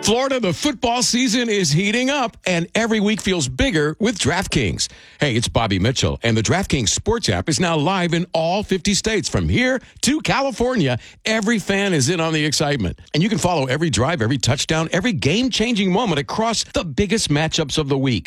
Florida, the football season is heating up, and every week feels bigger with DraftKings. Hey, it's Bobby Mitchell, and the DraftKings Sports app is now live in all 50 states. From here to California, every fan is in on the excitement. And you can follow every drive, every touchdown, every game-changing moment across the biggest matchups of the week.